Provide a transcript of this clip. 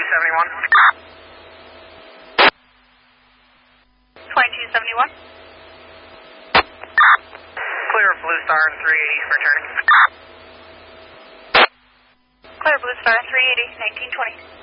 2271. 2271. Clear Blue Star and 380 for turning. Clear Blue Star 380, 1920.